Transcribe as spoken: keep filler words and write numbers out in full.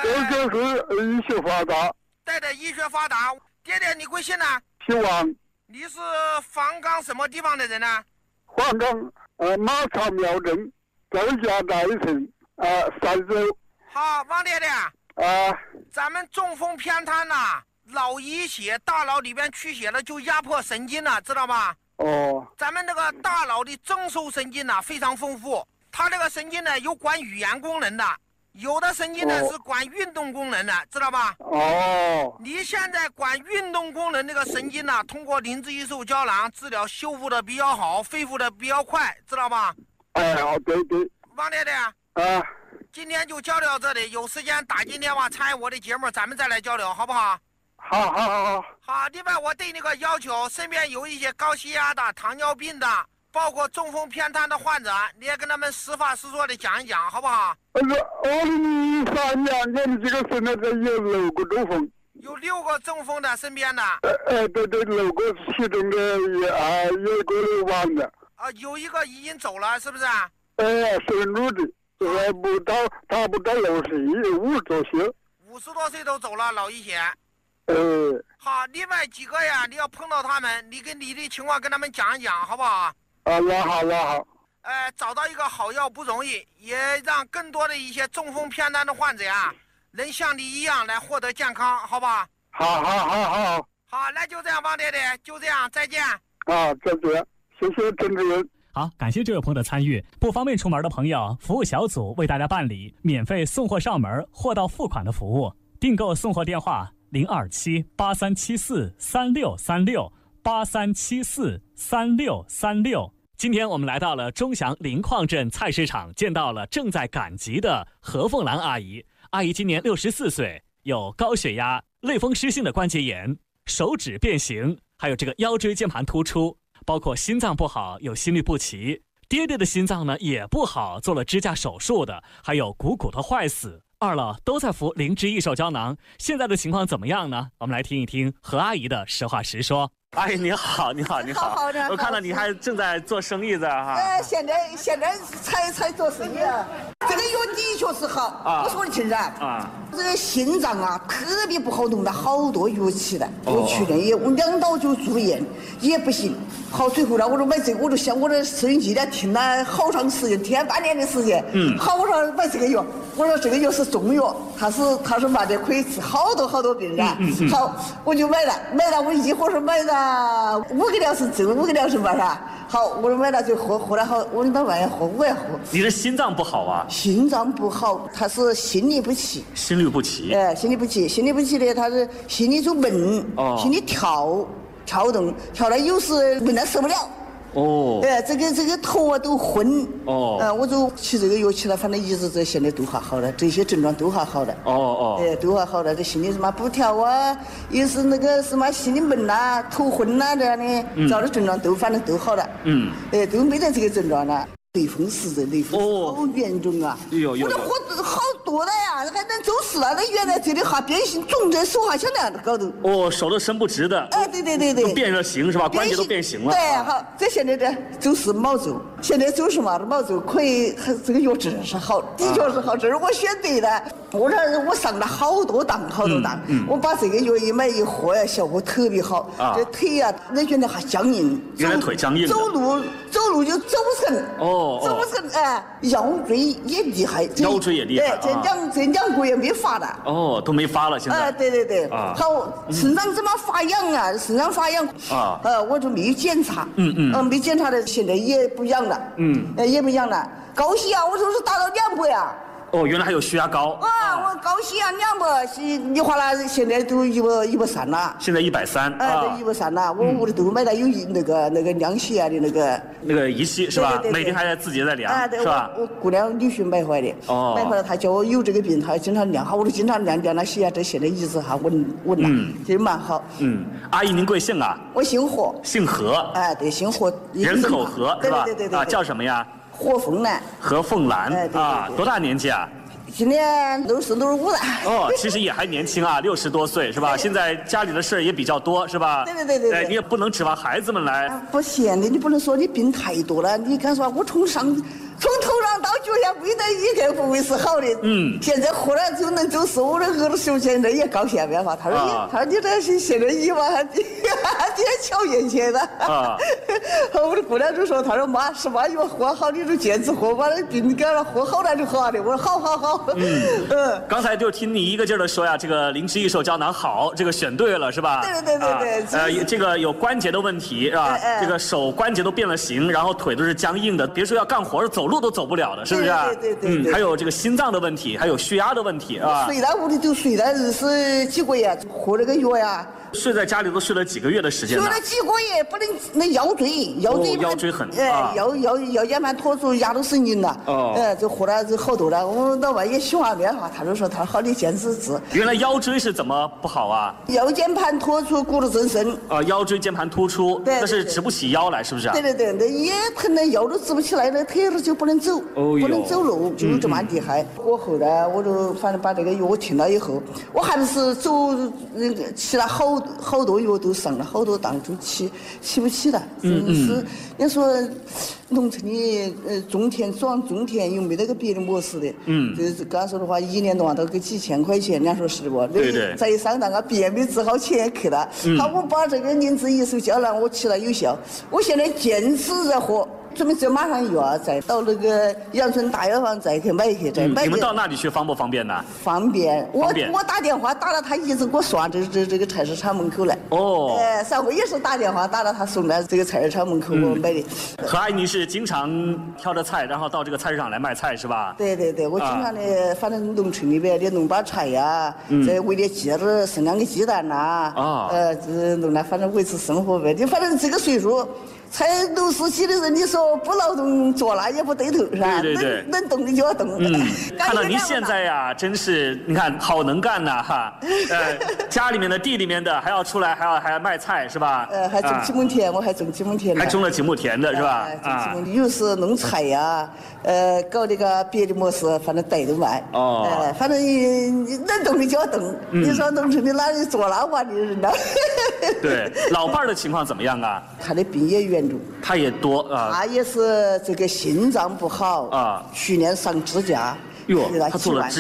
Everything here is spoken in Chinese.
这就是医学发达。 对对，医学发达。爹爹，你贵姓呢？ 姓王。 你是房岗什么地方的人呢？ 房岗呃马场苗镇周家大城呃三州。 好，王爹爹。 啊、 呃，咱们中风偏瘫呐、啊，脑溢血，大脑里边出血了，就压迫神经了，知道吧？ 哦。 咱们那个大脑的中枢神经呢、啊、非常丰富，它这个神经呢有管语言功能的。有的神经呢、哦、是管运动功能的，知道吧？ 哦。 你现在管运动功能那个神经呢，通过磷脂异受胶囊治疗修复的比较好，恢复的比较快，知道吧？ 哎，好，对对。 王爹爹。 啊。 今天就交流到这里，有时间打进电话参与我的节目，咱们再来交流，好不好？ 好好好好。 好，另外我对那个要求，身边有一些高血压的、糖尿病的，包括中风偏瘫的患者，你也跟他们实话实说的讲一讲，好不好？ 呃，二零一三年我们这个省呢，这有六个中风， 有六个中风的身边的。 呃呃，对对，六个其中的也啊有一个有亡的。 啊，有一个已经走了，是不是啊？ 呃，深入的，还不到，他不到六十一，五十多岁。 五十多岁都走了，脑溢血。 呃。 好，另外几个呀，你要碰到他们，你跟你的情况跟他们讲一讲，好不好？ 啊，那好，那好。 呃，找到一个好药不容易，也让更多的一些中风偏瘫的患者呀，能像你一样来获得健康，好吧？ 好好好好。 好，那就这样，王爹爹，就这样，再见。 啊，再见，谢谢郑主任。 好，感谢这位朋友的参与。不方便出门的朋友，服务小组为大家办理免费送货上门、货到付款的服务。订购送货电话零二七八三七四三六三六八三七四三六三六。今天我们来到了钟祥临矿镇菜市场，见到了正在赶集的何凤兰阿姨。阿姨今年六十四岁，有高血压、类风湿性的关节炎、手指变形，还有这个腰椎间盘突出，包括心脏不好，有心律不齐。爹爹的心脏呢也不好，做了支架手术的，还有股骨头坏死。二老都在服磷脂异受胶囊，现在的情况怎么样呢？我们来听一听何阿姨的实话实说。阿姨你好，你好，你好， 好好的。 我看到你还正在做生意的哈。 呃，现在现在才才做生意啊。这个药的确是好，啊、我说的亲然啊。这个心脏啊特别不好弄的，好多药吃的。哦、我去年也我两刀就住院，也不行。好，最后呢，我说买这个，我就想我的收音机呢听了好长时间，听了半年的时间。嗯。好，我说买这个药，我说这个药是中药，它是它是嘛的可以治好多好多病人。嗯嗯。好，我就买了，买了我一伙是买了。啊，五个疗是这五个疗是嘛噻？好，我买了就喝，喝了好，我到外面喝，我也喝。 你的心脏不好啊？ 心脏不好，他是心律不齐。 心律不齐。 哎，心律不齐，心律不齐的，他是心里就闷，哦、心里跳跳动，跳了有时闷得受不了。哦，哎，这个这个头啊都昏。哦，呃，我就吃这个药吃了，反正一直这现在都还好了，这些症状都还好了。哦哦，哎，都还好了，这心里什么不跳啊，又是那个什么心里闷呐、头昏呐这样的，嗯、这样的症状都反正都好了。嗯，哎，都没得这个症状了。类风湿这类风湿好严重啊！哎呦呦，我这活好多了呀，还能走失了。那原来这里还变形肿，这手还像那样的搞头。 哦，手都伸不直的。 哎，对对对对， 都变了形是吧？关节都变形了。 对，好，这现在这就是毛皱，现在走什么毛皱可以，这个药治是好，的确是好，这是我选对的。我说我上了好多当，好多当，嗯嗯、我把这个药一买一喝呀，效果特别好。啊、这腿呀、啊，那原来还僵硬， 原来腿僵硬， 走路走路就走不成。哦。走不成，哎，腰椎也厉害， 腰椎也厉害， 对，这两这两个月没发了。 哦，都没发了，现在。 哎，对对对，啊，好，肾脏怎么发痒啊？肾脏发痒啊，呃，我就没有检查，嗯嗯，呃，没检查的，现在也不痒了，嗯，呃，也不痒了。高血压我说是达到两百呀。 哦，原来还有血压高啊！我高血压两百，你话了，现在都一百一百三了。 现在一百三， 哎，都一百三了。我屋里都买了有那个那个量血压的那个那个仪器是吧？每天还在自己在量，是吧？ 我姑娘女婿买回来的，哦，买回来他叫我有这个病，他经常量好，我都经常量量了血压，这现在一直还稳稳了，这蛮好。 嗯，阿姨您贵姓啊？ 我姓何。 姓何。 哎，对，姓何。 人口何是吧？ 对对对对。 啊，叫什么呀？ 何凤兰。 何凤兰啊，多大年纪啊？ 今年六十六十五了。 哦，其实也还年轻啊，六十多岁是吧？现在家里的事儿也比较多是吧？ 对对对对。 哎，你也不能指望孩子们来。 不行的，你不能说你病太多了，你敢说我从上从头忙到脚下没得一个部位是好的。嗯，现在忽然就能走四五的儿子兄现在也高兴了嘛。他说：“啊、他说你这是现在一万还点瞧眼前的。”啊，我的姑娘就说：“他说妈，是妈药喝好，你就坚持喝，把那病给他喝好了就好了。”我说：“好好好。”嗯嗯。刚才就听你一个劲儿的说呀，这个灵芝益寿胶囊好，这个选对了是吧？ 对对对对。 啊、呃，这个有关节的问题是吧？哎哎这个手关节都变了形，然后腿都是僵硬的，别说要干活，走路都走不了的，是不是？ 对对对对。 嗯，还有这个心脏的问题，还有血压的问题啊。 睡在屋里就睡了二十几个月，喝那个药呀。 睡在家里都睡了几个月的时间了。 睡了几个月，不能那腰椎，腰椎、 哦、腰椎很哎，啊、腰腰腰间盘突出，压到神经了。哦。哎，就喝了就好多了。我老外也喜欢面哈，他就说他好的坚持治。 原来腰椎是怎么不好啊？ 腰间盘突出，骨头增生。 啊，腰椎间盘突出， 对， 那是直不起腰来，是不是？ 对对对，那也疼的腰都直不起来，那腿儿就不能走，哦、不能走路，就这么厉害。嗯、我后来我就反正把这个药我听了以后，我还不是走那个起了好好多药。都上了好多当就起起不起了，真是。你说农村的呃种田装种田又没那个别的模式的，嗯，这刚说的话，一年多都给几千块钱，你说是不？ 对对。 再上那个别没只好钱去了。嗯。好，我把这个灵芝益寿胶囊我吃了有效，我现在坚持着喝。准备这马上又要再到那个阳春大药房再去买去，再买、 嗯。你们到那里去方不方便呢？ 方便，我方便我打电话打了，他一直给我送这这这个菜市场门口来。哦。哎，上回也是打电话打了，他送到这个菜市场门口我买的。 嗯、何阿姨是经常挑着菜，然后到这个菜市场来卖菜是吧？ 对对对，我经常的，啊、反正农村里边的弄把菜呀，嗯、再喂点鸡儿，生两个鸡蛋呐，啊，呃，这弄来反正维持生活呗。你反正这个岁数。才六十几的人，你说不劳动做那也不对头，是吧？ 对对对， 能能动的就要动。嗯， 看到您现在呀，真是你看好能干呐哈！呃，家里面的地里面的还要出来，还要还要卖菜是吧？ 呃，还种几亩田，啊、我还种几亩田。 还种了几亩田的是吧？ 啊，种几亩，有时弄菜呀，呃，搞那个别的模式，反正带着卖。哦。呃，反正能动的就要动。嗯、你说农村的哪里做那玩的人呢？ 对，老伴儿的情况怎么样啊？ 他的病也严。 他也多啊， 他也是这个心脏不好啊，去年上支架， 哟，他做了支